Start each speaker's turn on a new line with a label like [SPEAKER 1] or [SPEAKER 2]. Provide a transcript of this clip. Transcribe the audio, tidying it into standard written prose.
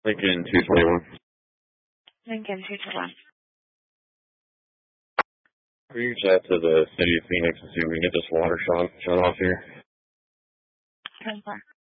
[SPEAKER 1] Lincoln 221.
[SPEAKER 2] Lincoln 221.
[SPEAKER 1] Reach out to the city of Phoenix and see if we can get this water shut off here.
[SPEAKER 2] 10-4.